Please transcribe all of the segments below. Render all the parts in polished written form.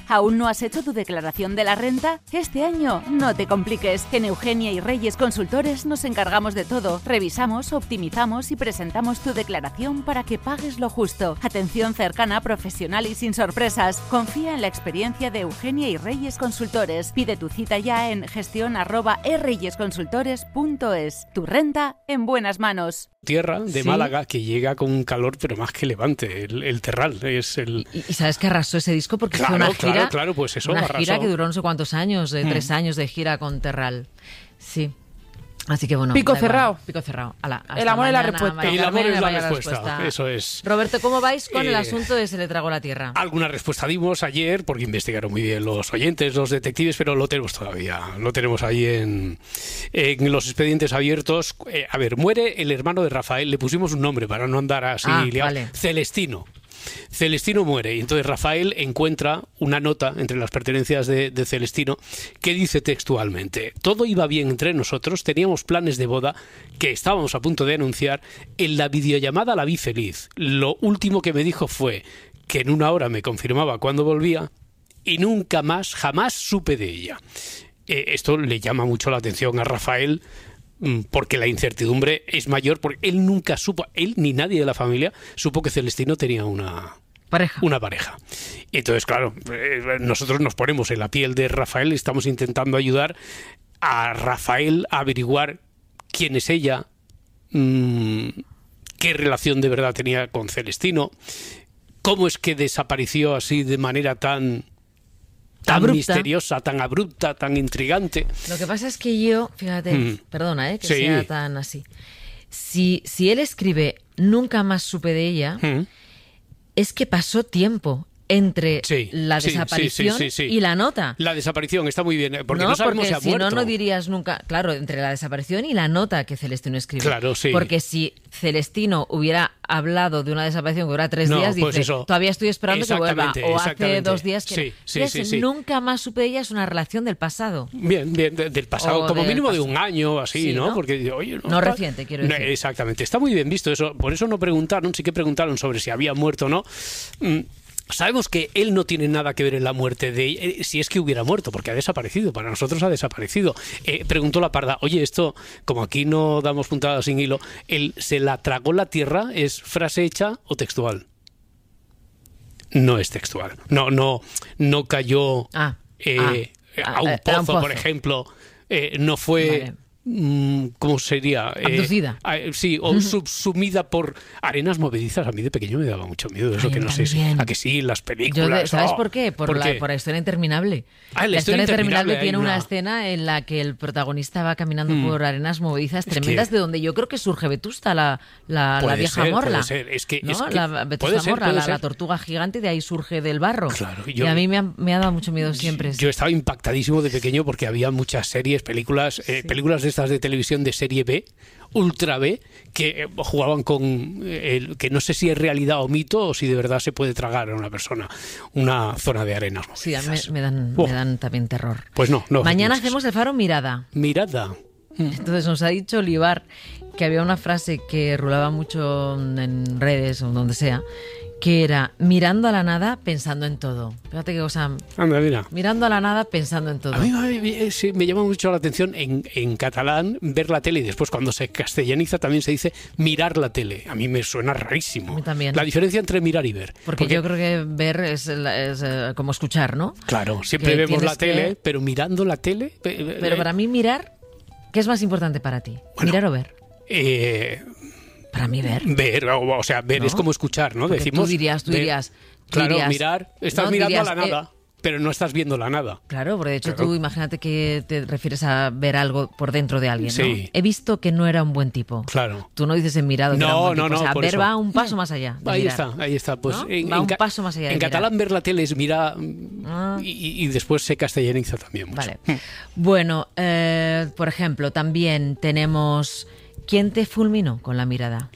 ¿Aún no has hecho tu declaración de la renta? Este año no te compliques. En Eugenia y Reyes Consultores nos encargamos de todo. Revisamos, optimizamos y presentamos tu declaración para que pagues lo justo. Atención cercana, profesional y sin sorpresas. Confía en la experiencia de Eugenia y Reyes Consultores. Pide tu cita ya en gestión@erreyesconsultores.es. Tu renta en buenas manos. Tierra de Málaga que llega con un calor pero más que levante, el Terral es el... ¿Y sabes que arrasó ese disco? Porque fue una gira, pues eso, una arrasó. gira que duró no sé cuántos años, 3 años de gira con Terral. Sí. Así que bueno. Pico cerrado. Pico cerrado. El amor es la respuesta. El amor es la respuesta. Eso es. Roberto, ¿cómo vais con el asunto de Se le tragó la tierra? Alguna respuesta dimos ayer, porque investigaron muy bien los oyentes, los detectives, pero lo tenemos todavía. Lo tenemos ahí en los expedientes abiertos. A ver, muere el hermano de Rafael. Le pusimos un nombre para no andar así liado. Vale. Celestino. Celestino muere y entonces Rafael encuentra una nota entre las pertenencias de Celestino que dice textualmente: todo iba bien entre nosotros, teníamos planes de boda que estábamos a punto de anunciar, en la videollamada la vi feliz, lo último que me dijo fue que en 1 hora me confirmaba cuándo volvía y nunca más, jamás supe de ella. Esto le llama mucho la atención a Rafael, porque la incertidumbre es mayor, porque él nunca supo, él ni nadie de la familia supo que Celestino tenía una pareja. Entonces, claro, nosotros nos ponemos en la piel de Rafael y estamos intentando ayudar a Rafael a averiguar quién es ella, qué relación de verdad tenía con Celestino, cómo es que desapareció así de manera tan misteriosa, tan abrupta, tan intrigante. Lo que pasa es que yo, fíjate, perdona, que sea tan así. Si él escribe "nunca más supe de ella", es que pasó tiempo entre la desaparición y la nota. La desaparición está muy bien, porque no sabemos si ha muerto. Si no dirías nunca, claro, entre la desaparición y la nota que Celestino escribe. Claro, sí. Porque si Celestino hubiera hablado de una desaparición que dura 3 días, pues dice, todavía estoy esperando que vuelva, o hace 2 días que... Sí. Nunca más supe de ella, es una relación del pasado. Bien, del pasado, como mínimo de 1 año, así, ¿no? Porque, oye, no reciente, quiero decir. Exactamente, está muy bien visto eso, por eso no preguntaron, sí que preguntaron sobre si había muerto o no. Sabemos que él no tiene nada que ver en la muerte de ella, si es que hubiera muerto, porque ha desaparecido, para nosotros ha desaparecido. Preguntó la Parda, oye, esto, como aquí no damos puntadas sin hilo, ¿el se la tragó la tierra es frase hecha o textual? No es textual. No cayó a un pozo, por ejemplo. No fue... Vale. ¿Cómo sería? Abducida. Sí, o subsumida por arenas movedizas. A mí de pequeño me daba mucho miedo eso, que no sé, a que sí, las películas. ¿Sabes por qué? Por la historia interminable. La historia interminable tiene una escena en la que el protagonista va caminando por arenas movedizas tremendas, de donde yo creo que surge Vetusta, la vieja morla. La Vetusta morla, la tortuga gigante, de ahí surge del barro. Claro, y a mí me ha dado mucho miedo siempre. Yo estaba impactadísimo de pequeño porque había muchas series, películas de estas de televisión de serie B, ultra B, que jugaban con que no sé si es realidad o mito, o si de verdad se puede tragar a una persona una zona de arenas. Sí, a mí me dan también terror. Pues no. Mañana hacemos el Faro Mirada. Entonces nos ha dicho Olivar que había una frase que rulaba mucho en redes o donde sea, que era mirando a la nada, pensando en todo. Fíjate qué cosa. Anda, mira. Mirando a la nada, pensando en todo. A mí me llama mucho la atención en catalán ver la tele, y después cuando se castellaniza también se dice mirar la tele. A mí me suena rarísimo. A mí también. La diferencia entre mirar y ver. Porque yo creo que ver es como escuchar, ¿no? Claro, siempre vemos la tele, pero mirando la tele... Pero para mí mirar, ¿qué es más importante para ti? Bueno, ¿mirar o ver? Para mí ver. Ver, o sea, ver, ¿no? Es como escuchar, ¿no? Porque decimos. Tú dirías. Claro, mirar, estás mirando a la nada, pero no estás viendo la nada. Claro, porque de hecho tú imagínate que te refieres a ver algo por dentro de alguien, ¿no? Sí. He visto que no era un buen tipo. Claro. Tú no dices en mirado que era un buen tipo. No, o sea, ver eso va un paso más allá. Ahí está. Pues ¿no? Va un paso más allá. En catalán ver la tele es mirar y después se castellaniza también mucho. Vale. Bueno, por ejemplo, también tenemos... ¿Quién te fulminó con la mirada?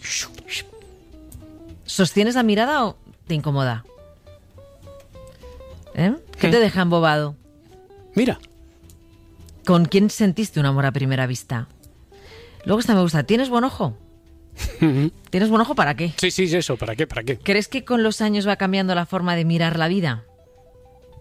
¿Sostienes la mirada o te incomoda? ¿Qué te deja embobado? Mira. ¿Con quién sentiste un amor a primera vista? Luego esta me gusta. ¿Tienes buen ojo? ¿Tienes buen ojo para qué? Sí, eso. ¿Para qué? ¿Crees que con los años va cambiando la forma de mirar la vida?